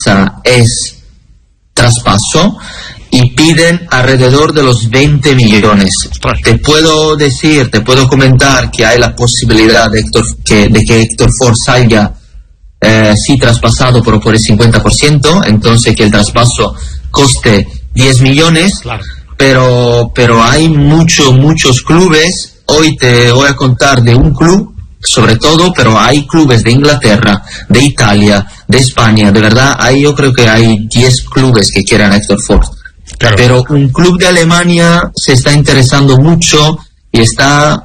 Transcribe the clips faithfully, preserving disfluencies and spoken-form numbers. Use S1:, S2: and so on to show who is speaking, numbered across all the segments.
S1: Barça es traspaso y piden alrededor de los veinte millones. Te puedo decir, te puedo comentar que hay la posibilidad de, Héctor, que, de que Héctor Ford salga eh, sí traspasado pero por el cincuenta por ciento, entonces que el traspaso coste diez millones, claro. pero, pero hay muchos, muchos clubes. Hoy te voy a contar de un club, sobre todo, pero hay clubes de Inglaterra, de Italia, de España, de verdad, hay, yo creo que hay diez clubes que quieran a Héctor Ford. Claro. Pero un club de Alemania se está interesando mucho y está,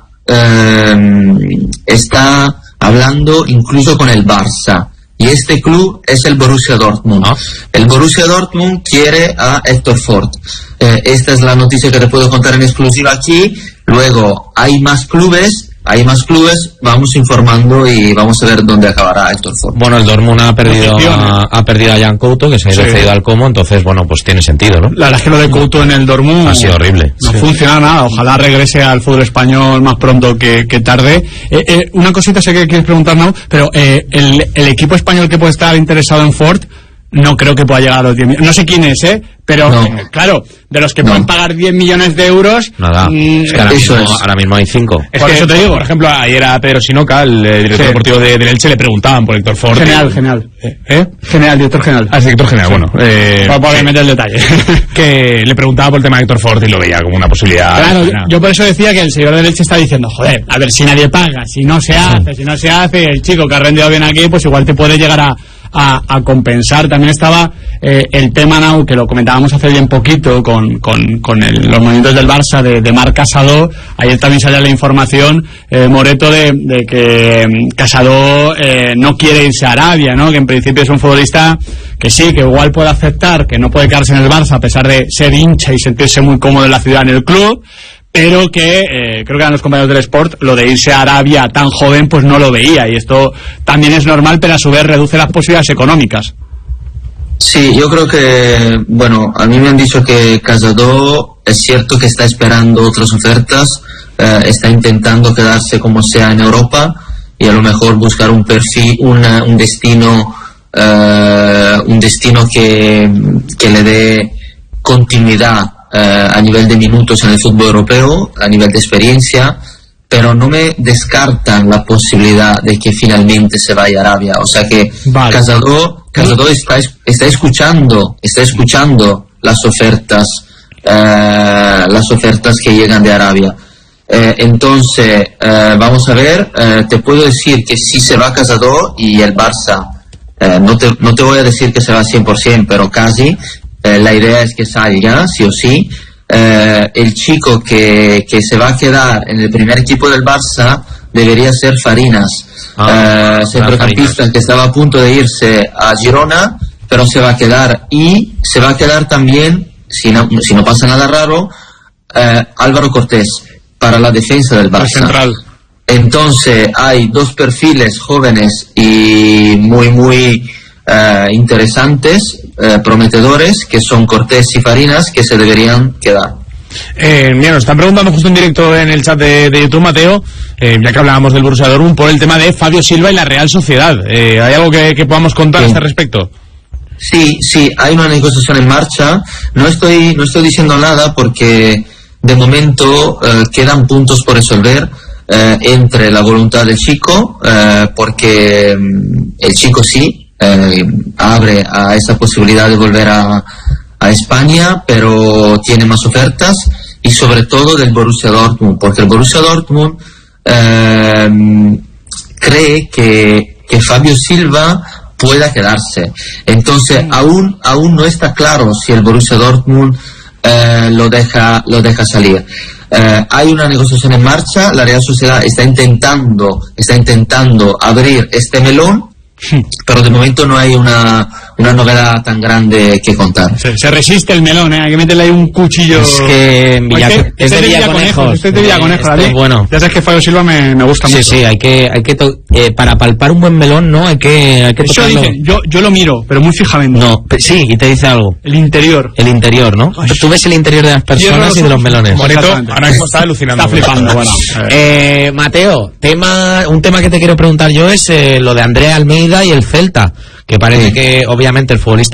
S1: eh, está hablando incluso con el Barça. Y este club es el Borussia Dortmund. ¿Ah? El Borussia Dortmund quiere a Héctor Ford. Eh, esta es la noticia que te puedo contar en exclusiva aquí. Luego, hay más clubes, hay más clubes, vamos informando y vamos a ver dónde acabará Héctor Ford.
S2: Bueno, el Dortmund ha perdido a, ha perdido a Jan Couto, que se ha ido sí. cedido al Como, entonces, bueno, pues tiene sentido, ¿no?
S3: La verdad es que lo de Couto en el Dortmund
S2: ha sido horrible.
S3: No sí. funciona nada, ojalá regrese al fútbol español más pronto que, que tarde. Eh, eh, una cosita, sé que quieres preguntar, ¿no? Pero eh, el, el equipo español que puede estar interesado en Ford, no creo que pueda llegar a los diez millones. No sé quién es, ¿eh? Pero, no. eh, claro, de los que no. pueden pagar diez millones de euros...
S2: Nada, mmm, es que ahora, mismo, es. ahora mismo hay cinco.
S4: Es por que, eso te digo, por ejemplo, ayer a Pedro Sinoca, el eh, director sí. deportivo de, del Elche, le preguntaban por Héctor Ford.
S3: General, general.
S4: ¿Eh? ¿Eh?
S3: General, director general.
S4: Ah, sí, director general, sí. bueno. Eh,
S3: para poder sí. meter el detalle.
S4: Que le preguntaba por el tema de Héctor Ford y lo veía como una posibilidad.
S3: Claro, yo, yo por eso decía que el señor del Elche está diciendo, joder, a ver, si nadie paga, si no se hace, si no se hace, el chico que ha rendido bien aquí, pues igual te puede llegar a... A, a compensar. También estaba eh, el tema, Nau, que lo comentábamos hace bien poquito con, con, con el, los movimientos del Barça de, de Marc Casado. Ayer también salía la información, eh, Moreto, de, de que Casado eh, no quiere irse a Arabia, ¿no? Que en principio es un futbolista que sí, que igual puede aceptar que no puede quedarse en el Barça a pesar de ser hincha y sentirse muy cómodo en la ciudad, en el club, pero que eh, creo que eran los compañeros del Sport, lo de irse a Arabia tan joven pues no lo veía, y esto también es normal, pero a su vez reduce las posibilidades económicas.
S1: Sí, yo creo que, bueno, a mí me han dicho que Casado es cierto que está esperando otras ofertas, eh, está intentando quedarse como sea en Europa y a lo mejor buscar un perfil, una, un destino, eh, un destino que, que le dé continuidad Uh, a nivel de minutos en el fútbol europeo, a nivel de experiencia, pero no me descartan la posibilidad de que finalmente se vaya a Arabia. O sea que vale. Casado, Casado está, está escuchando, está escuchando las ofertas, uh, las ofertas que llegan de Arabia. Uh, entonces, uh, vamos a ver, uh, te puedo decir que si se va Casado y el Barça, uh, no, te, no te voy a decir que se va cien por ciento, pero casi. Eh, la idea es que salga, sí o sí. Eh, el chico que, que se va a quedar en el primer equipo del Barça debería ser Farinas, ah, eh, centrocampista que estaba a punto de irse a Girona, pero se va a quedar. Y se va a quedar también, si no, si no pasa nada raro, eh, Álvaro Cortés para la defensa del Barça.
S3: Central.
S1: Entonces hay dos perfiles jóvenes y muy, muy eh, interesantes, Eh, prometedores, que son Cortés y Farinas, que se deberían quedar.
S4: Eh, mira, nos están preguntando justo en directo en el chat de, de YouTube, Mateo, eh, ya que hablábamos del Borussia Dortmund, por el tema de Fabio Silva y la Real Sociedad. Eh, ¿Hay algo que, que podamos contar sí. a este respecto?
S1: Sí, sí, hay una negociación en marcha. No estoy, no estoy diciendo nada porque de momento eh, quedan puntos por resolver eh, entre la voluntad del chico, eh, porque el chico sí Eh, abre a esa posibilidad de volver a, a España, pero tiene más ofertas, y sobre todo del Borussia Dortmund, porque el Borussia Dortmund eh, cree que, que Fabio Silva pueda quedarse. Entonces aún, aún no está claro si el Borussia Dortmund eh, lo deja, lo deja salir. Eh, hay una negociación en marcha, la Real Sociedad está intentando, está intentando abrir este melón, pero de momento no hay una, una novedad tan grande que contar.
S3: Se, se resiste el melón, ¿eh? Hay que meterle ahí un cuchillo.
S2: Es que Villa,
S3: este,
S2: es de Villaconejos.
S3: Este es de Villaconejos, ¿vale?
S2: Bueno.
S3: Ya sabes que Fabio Silva me, me gusta
S2: sí,
S3: mucho.
S2: Sí, sí, hay que, hay que to eh, para palpar un buen melón, ¿no? Hay que, hay que
S3: Eso
S2: tocarlo.
S3: Dice, yo, yo lo miro, pero muy fijamente.
S2: No, sí, y te dice algo.
S3: El interior.
S2: El interior, ¿no? Ay. Tú ves el interior de las personas y de los melones.
S4: Moreto, ahora mismo está alucinando.
S3: Está flipando, bueno.
S2: Eh, Mateo, tema, un tema que te quiero preguntar yo es eh, lo de Andrea Almeida y el Celta, que parece sí. que obviamente el futbolista